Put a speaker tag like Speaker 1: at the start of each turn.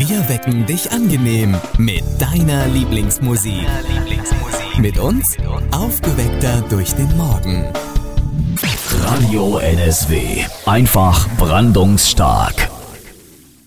Speaker 1: Wir wecken dich angenehm mit deiner Lieblingsmusik. Mit uns aufgeweckter durch den Morgen.
Speaker 2: Radio NSW. Einfach brandungsstark.